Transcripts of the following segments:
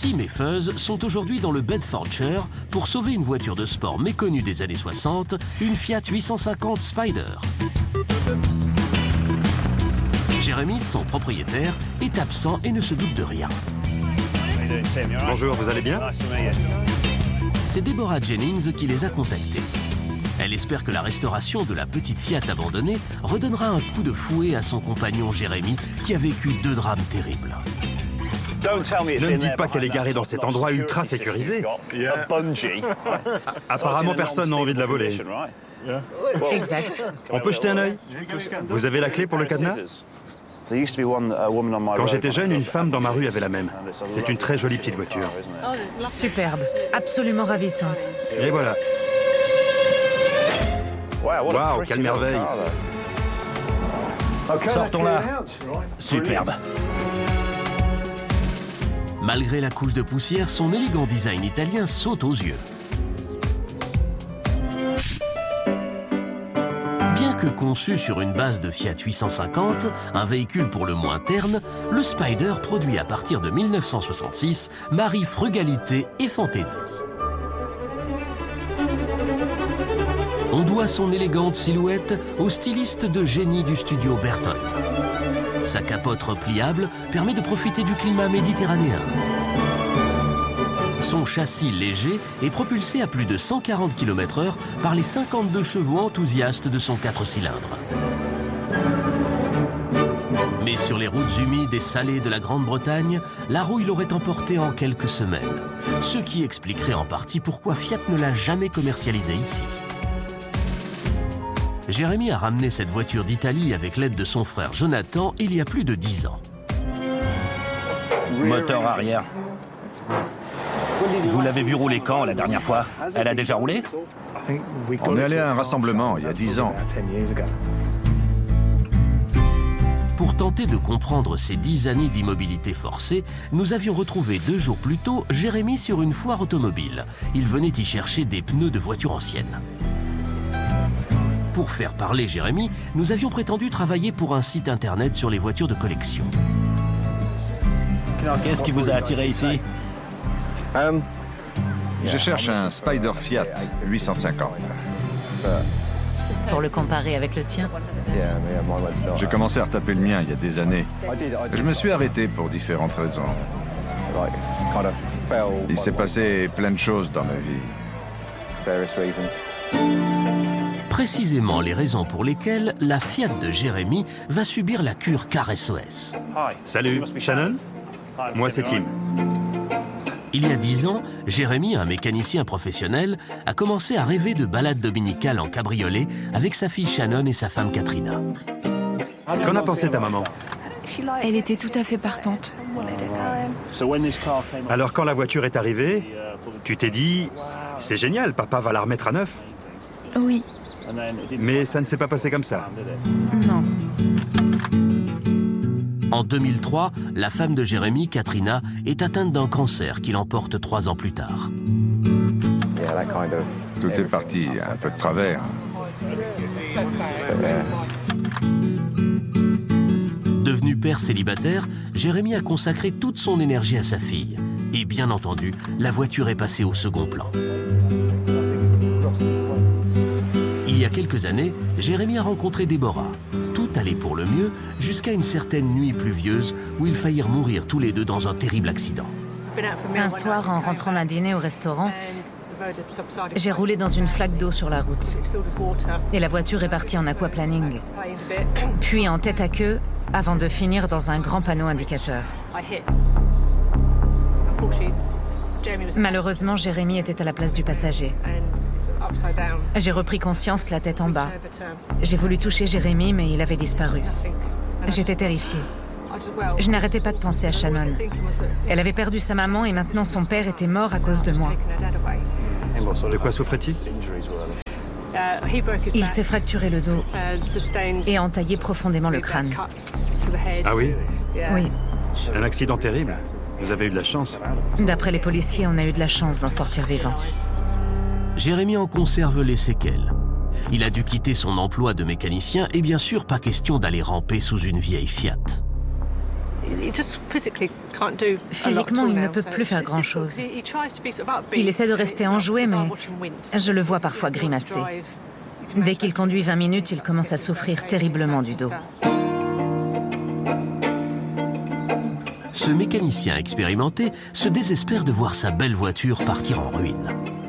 Tim et Fuzz sont aujourd'hui dans le Bedfordshire pour sauver une voiture de sport méconnue des années 60, une Fiat 850 Spider. Jérémy, son propriétaire, est absent et ne se doute de rien. Bonjour, vous allez bien? C'est Deborah Jennings qui les a contactés. Elle espère que la restauration de la petite Fiat abandonnée redonnera un coup de fouet à son compagnon Jérémy, qui a vécu 2 drames terribles. Ne me dites pas qu'elle est garée dans cet endroit ultra sécurisé. Apparemment, personne n'a envie de la voler. Exact. On peut jeter un œil? Vous avez la clé pour le cadenas? Quand j'étais jeune, une femme dans ma rue avait la même. C'est une très jolie petite voiture. Superbe, absolument ravissante. Et voilà. Waouh, quelle merveille! Sortons-la. Superbe. Malgré la couche de poussière, son élégant design italien saute aux yeux. Bien que conçu sur une base de Fiat 850, un véhicule pour le moins terne, le Spider, produit à partir de 1966, marie frugalité et fantaisie. On doit son élégante silhouette au styliste de génie du studio Bertone. Sa capote repliable permet de profiter du climat méditerranéen. Son châssis léger est propulsé à plus de 140 km/h par les 52 chevaux enthousiastes de son 4 cylindres. Mais sur les routes humides et salées de la Grande-Bretagne, la rouille l'aurait emporté en quelques semaines. Ce qui expliquerait en partie pourquoi Fiat ne l'a jamais commercialisée ici. Jérémy a ramené cette voiture d'Italie avec l'aide de son frère Jonathan il y a plus de 10 ans. Moteur arrière. Vous l'avez vu rouler quand la dernière fois? Elle a déjà roulé? On est allé à un rassemblement il y a 10 ans. Pour tenter de comprendre ces 10 années d'immobilité forcée, nous avions retrouvé 2 jours plus tôt Jérémy sur une foire automobile. Il venait y chercher des pneus de voitures anciennes. Pour faire parler Jérémy, nous avions prétendu travailler pour un site internet sur les voitures de collection. Qu'est-ce qui vous a attiré ici? Je cherche un Spider Fiat 850. Pour le comparer avec le tien. J'ai commencé à retaper le mien il y a des années. Je me suis arrêté pour différentes raisons. Il s'est passé plein de choses dans ma vie. Précisément les raisons pour lesquelles la Fiat de Jérémy va subir la cure Car SOS. Salut, Shannon? Moi, c'est Tim. Il y a 10 ans, Jérémy, un mécanicien professionnel, a commencé à rêver de balades dominicales en cabriolet avec sa fille Shannon et sa femme Katrina. Qu'en a pensé ta maman? Elle était tout à fait partante. Alors, quand la voiture est arrivée, tu t'es dit, c'est génial, papa va la remettre à neuf? Oui. Mais ça ne s'est pas passé comme ça. Non. En 2003, la femme de Jérémy, Katrina, est atteinte d'un cancer qui l'emporte 3 ans plus tard. Tout est parti un peu de travers. Devenu père célibataire, Jérémy a consacré toute son énergie à sa fille. Et bien entendu, la voiture est passée au second plan. Il y a quelques années, Jérémy a rencontré Deborah. Tout allait pour le mieux jusqu'à une certaine nuit pluvieuse où ils faillirent mourir tous les deux dans un terrible accident. Un soir, en rentrant d'un dîner au restaurant, j'ai roulé dans une flaque d'eau sur la route. Et la voiture est partie en aquaplaning. Puis en tête à queue, avant de finir dans un grand panneau indicateur. Malheureusement, Jérémy était à la place du passager. J'ai repris conscience, la tête en bas. J'ai voulu toucher Jérémy, mais il avait disparu. J'étais terrifiée. Je n'arrêtais pas de penser à Shannon. Elle avait perdu sa maman et maintenant son père était mort à cause de moi. De quoi souffrait-il? Il s'est fracturé le dos et entaillé profondément le crâne. Ah oui? Oui. Un accident terrible. Vous avez eu de la chance. D'après les policiers, on a eu de la chance d'en sortir vivant. Jérémy en conserve les séquelles. Il a dû quitter son emploi de mécanicien et bien sûr pas question d'aller ramper sous une vieille Fiat. Physiquement, il ne peut plus faire grand-chose. Il essaie de rester enjoué, mais je le vois parfois grimacer. Dès qu'il conduit 20 minutes, il commence à souffrir terriblement du dos. Ce mécanicien expérimenté se désespère de voir sa belle voiture partir en ruine.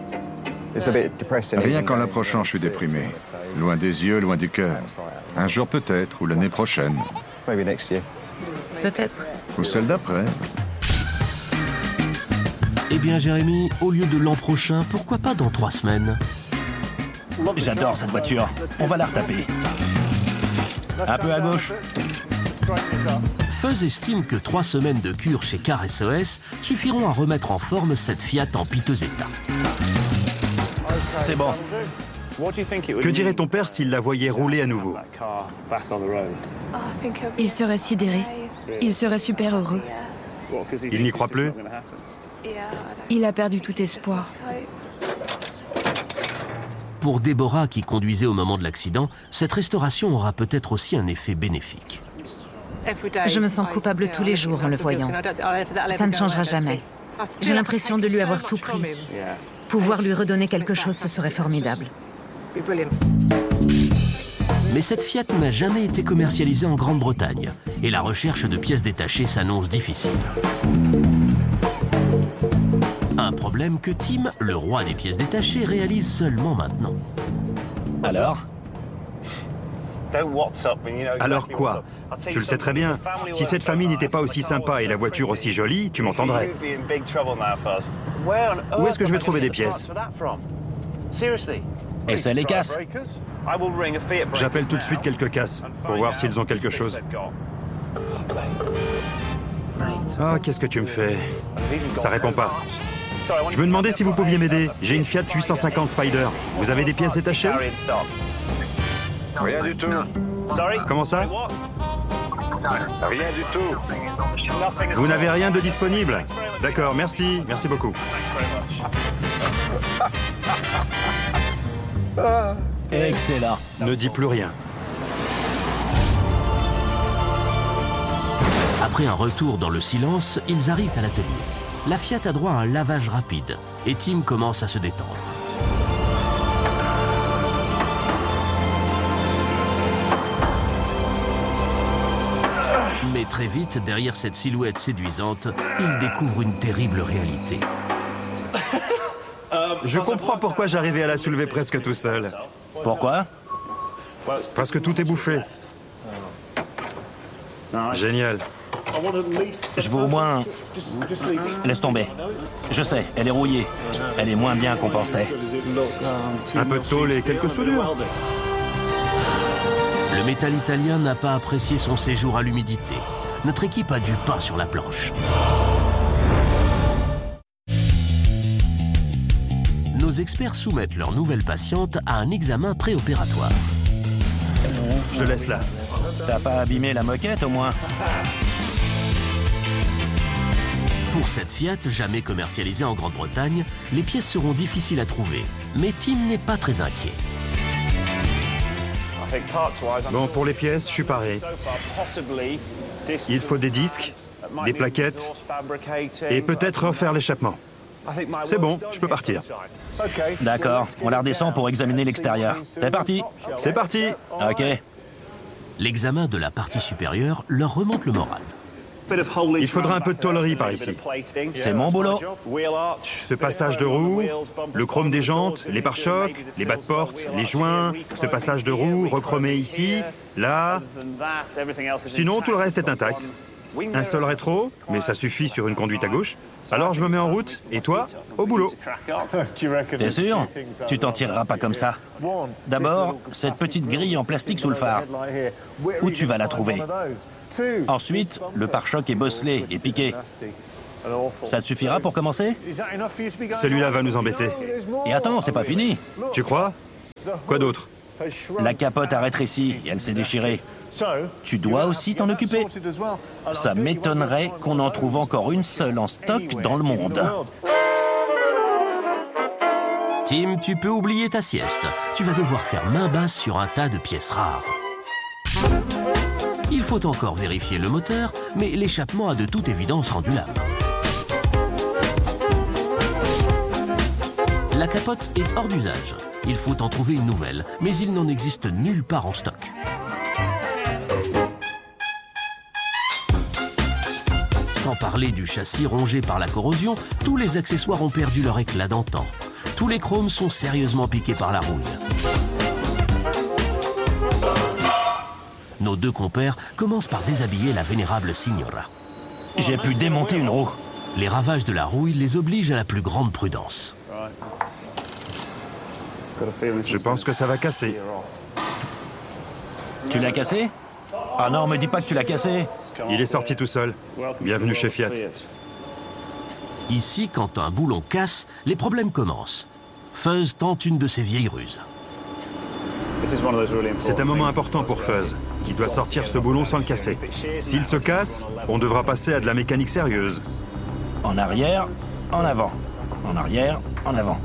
Rien qu'en l'approchant, je suis déprimé. Loin des yeux, loin du cœur. Un jour peut-être, ou l'année prochaine. Peut-être. Ou celle d'après. Eh bien, Jérémy, au lieu de l'an prochain, pourquoi pas dans 3 semaines? J'adore cette voiture. On va la retaper. Un peu à gauche. Fuzz estime que 3 semaines de cure chez Car SOS suffiront à remettre en forme cette Fiat en piteux état. C'est bon. Que dirait ton père s'il la voyait rouler à nouveau? Il serait sidéré. Il serait super heureux. Il n'y croit plus? Il a perdu tout espoir. Pour Deborah, qui conduisait au moment de l'accident, cette restauration aura peut-être aussi un effet bénéfique. Je me sens coupable tous les jours en le voyant. Ça ne changera jamais. J'ai l'impression de lui avoir tout pris. Pouvoir lui redonner quelque chose, ce serait formidable. Mais cette Fiat n'a jamais été commercialisée en Grande-Bretagne et la recherche de pièces détachées s'annonce difficile. Un problème que Tim, le roi des pièces détachées, réalise seulement maintenant. Alors quoi? Tu le sais très bien. Si cette famille n'était pas aussi sympa et la voiture aussi jolie, tu m'entendrais. Où est-ce que je vais trouver des pièces? Et ça les casse. J'appelle tout de suite quelques casses pour voir s'ils ont quelque chose. Ah, qu'est-ce que tu me fais? Ça répond pas. Je me demandais si vous pouviez m'aider. J'ai une Fiat 850 Spider. Vous avez des pièces détachées? Rien du tout. Comment ça? Rien du tout. Vous n'avez rien de disponible? D'accord, merci. Merci beaucoup. Excellent. Ne dis plus rien. Après un retour dans le silence, ils arrivent à l'atelier. La Fiat a droit à un lavage rapide et Tim commence à se détendre. Mais très vite, derrière cette silhouette séduisante, il découvre une terrible réalité. Je comprends pourquoi j'arrivais à la soulever presque tout seul. Pourquoi? Parce que tout est bouffé. Génial. Je veux au moins... Laisse tomber. Je sais, elle est rouillée. Elle est moins bien qu'on pensait. Un peu de tôle et quelques soudures. Le métal italien n'a pas apprécié son séjour à l'humidité. Notre équipe a du pain sur la planche. Nos experts soumettent leur nouvelle patiente à un examen préopératoire. Je laisse là. T'as pas abîmé la moquette au moins? Pour cette Fiat, jamais commercialisée en Grande-Bretagne, les pièces seront difficiles à trouver. Mais Tim n'est pas très inquiet. Bon, pour les pièces, je suis paré. Il faut des disques, des plaquettes et peut-être refaire l'échappement. C'est bon, je peux partir. D'accord, on la redescend pour examiner l'extérieur. C'est parti. C'est parti. Ok. L'examen de la partie supérieure leur remonte le moral. Il faudra un peu de tôlerie par ici. C'est mon boulot. Ce passage de roue, le chrome des jantes, les pare-chocs, les bas de porte, les joints, ce passage de roue rechromé ici, là. Sinon, tout le reste est intact. Un seul rétro, mais ça suffit sur une conduite à gauche. Alors je me mets en route, et toi, au boulot. T'es sûr? Tu t'en tireras pas comme ça. D'abord, cette petite grille en plastique sous le phare. Où tu vas la trouver? Ensuite, le pare-choc est bosselé et piqué. Ça te suffira pour commencer? Celui-là va nous embêter. Et attends, c'est pas fini. Tu crois? Quoi d'autre? La capote a rétréci et elle s'est déchirée. Tu dois aussi t'en occuper. Ça m'étonnerait qu'on en trouve encore une seule en stock dans le monde. Tim, tu peux oublier ta sieste. Tu vas devoir faire main basse sur un tas de pièces rares. Il Il faut encore vérifier le moteur, mais l'échappement a de toute évidence rendu l'âme. La capote est hors d'usage. Il faut en trouver une nouvelle, mais il n'en existe nulle part en stock. Sans parler du châssis rongé par la corrosion, tous les accessoires ont perdu leur éclat d'antan. Tous les chromes sont sérieusement piqués par la rouille. Nos deux compères commencent par déshabiller la vénérable Signora. J'ai pu démonter une roue. Les ravages de la rouille les obligent à la plus grande prudence. Je pense que ça va casser. Tu l'as cassé? Ah non, me dis pas que tu l'as cassé. Il est sorti tout seul. Bienvenue chez Fiat. Ici, quand un boulon casse, les problèmes commencent. Fuzz tente une de ses vieilles ruses. C'est un moment important pour Fuzz, qui doit sortir ce boulon sans le casser. S'il se casse, on devra passer à de la mécanique sérieuse. En arrière, en avant. En arrière, en avant.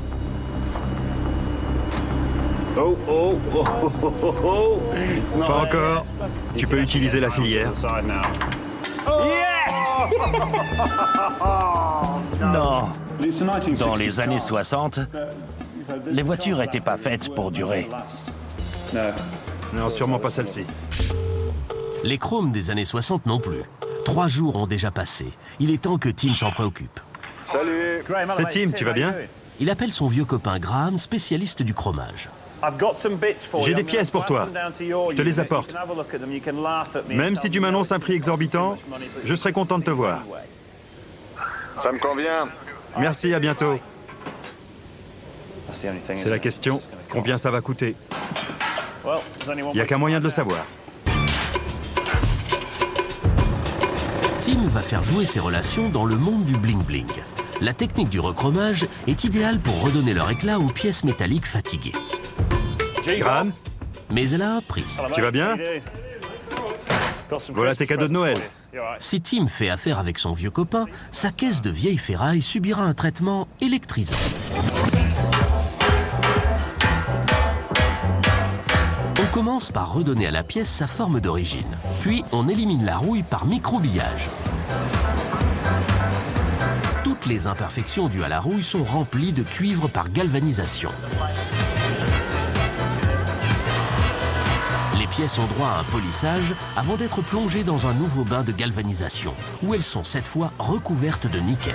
Pas encore. Tu peux utiliser la filière. Non. Dans les années 60, les voitures n'étaient pas faites pour durer. Non, sûrement pas celle-ci. Les chromes des années 60 non plus. 3 jours ont déjà passé. Il est temps que Tim s'en préoccupe. Salut. C'est Tim, tu vas bien? Il appelle son vieux copain Graham, spécialiste du chromage. J'ai des pièces pour toi. Je te les apporte. Même si tu m'annonces un prix exorbitant, je serai content de te voir. Ça me convient. Merci, à bientôt. C'est la question, combien ça va coûter? Il n'y a qu'un moyen de le savoir. Tim va faire jouer ses relations dans le monde du bling-bling. La technique du rechromage est idéale pour redonner leur éclat aux pièces métalliques fatiguées. Graham, Mais elle a un prix. tu vas bien? Voilà tes cadeaux de Noël. Si Tim fait affaire avec son vieux copain, sa caisse de vieilles ferrailles subira un traitement électrisant. On commence par redonner à la pièce sa forme d'origine. Puis on élimine la rouille par microbillage. Toutes les imperfections dues à la rouille sont remplies de cuivre par galvanisation. Les pièces ont droit à un polissage avant d'être plongées dans un nouveau bain de galvanisation, où elles sont cette fois recouvertes de nickel.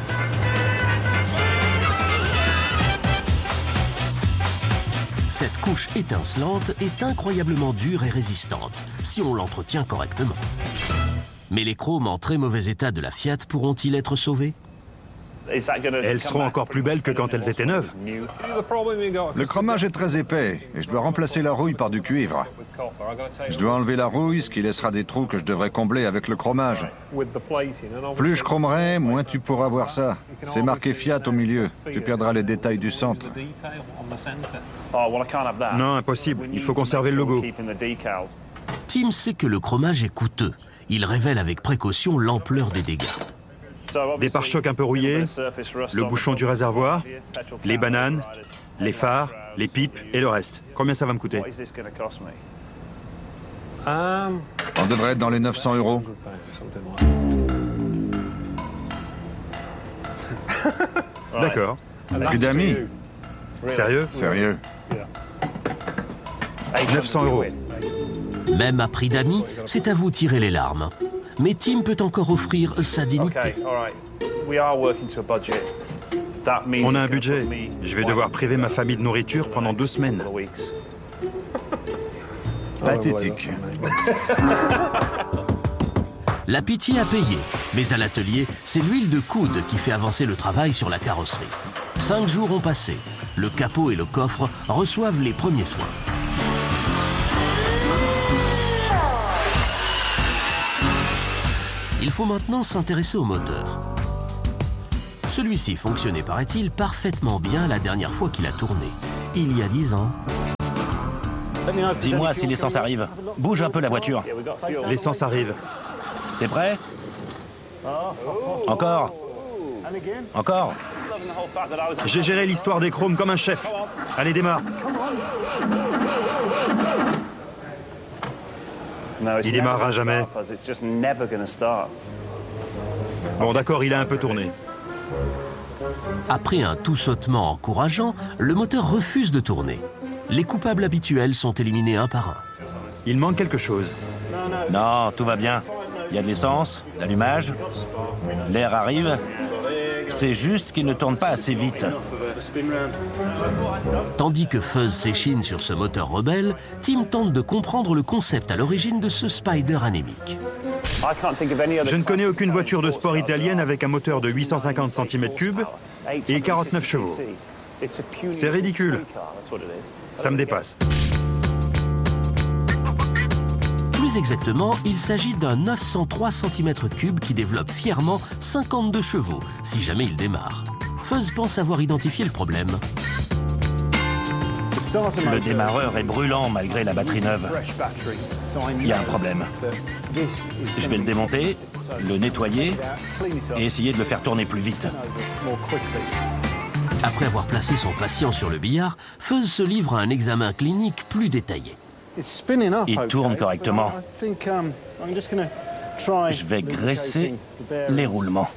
Cette couche étincelante est incroyablement dure et résistante, si on l'entretient correctement. Mais les chromes en très mauvais état de la Fiat pourront-ils être sauvés? Elles seront encore plus belles que quand elles étaient neuves. Le chromage est très épais et je dois remplacer la rouille par du cuivre. Je dois enlever la rouille, ce qui laissera des trous que je devrais combler avec le chromage. Plus je chromerai, moins tu pourras voir ça. C'est marqué Fiat au milieu. Tu perdras les détails du centre. Non, impossible. Il faut conserver le logo. Tim sait que le chromage est coûteux. Il révèle avec précaution l'ampleur des dégâts. Des pare-chocs un peu rouillés, le bouchon du réservoir, les bananes, les phares, les pipes et le reste. Combien ça va me coûter? On devrait être dans les 900 €. D'accord. Prix d'amis? Sérieux? Sérieux. 900 €. Même à prix d'amis, c'est à vous tirer les larmes. Mais Tim peut encore offrir sa dignité. On a un budget. Je vais devoir priver ma famille de nourriture pendant 2 semaines. Pathétique. La pitié a payé, mais à l'atelier, c'est l'huile de coude qui fait avancer le travail sur la carrosserie. 5 jours ont passé. Le capot et le coffre reçoivent les premiers soins. Il faut maintenant s'intéresser au moteur. Celui-ci fonctionnait, paraît-il, parfaitement bien la dernière fois qu'il a tourné, il y a 10 ans. Dis-moi si l'essence arrive. Bouge un peu la voiture. L'essence arrive. T'es prêt? Encore? Encore? J'ai géré l'histoire des chromes comme un chef. Allez, démarre. Il démarrera jamais. Bon, d'accord, il a un peu tourné. Après un tout-sautement encourageant, le moteur refuse de tourner. Les coupables habituels sont éliminés un par un. Il manque quelque chose. Non, tout va bien. Il y a de l'essence, l'allumage, l'air arrive. C'est juste qu'il ne tourne pas assez vite. Tandis que Fuzz s'échine sur ce moteur rebelle, Tim tente de comprendre le concept à l'origine de ce Spider anémique. Je ne connais aucune voiture de sport italienne avec un moteur de 850 cm3 et 49 chevaux. C'est ridicule. Ça me dépasse. Plus exactement, il s'agit d'un 903 cm3 qui développe fièrement 52 chevaux, si jamais il démarre. Fuzz pense avoir identifié le problème. Le démarreur est brûlant malgré la batterie neuve. Il y a un problème. Je vais le démonter, le nettoyer et essayer de le faire tourner plus vite. Après avoir placé son patient sur le billard, Fuzz se livre à un examen clinique plus détaillé. Il tourne correctement. Je vais graisser les roulements.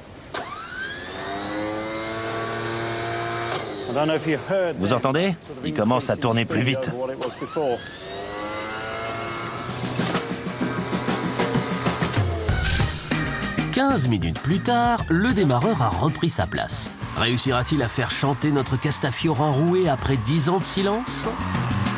Vous entendez? Il commence à tourner plus vite. « 15 minutes plus tard, le démarreur a repris sa place. Réussira-t-il à faire chanter notre Castafiore enroué après 10 ans de silence ?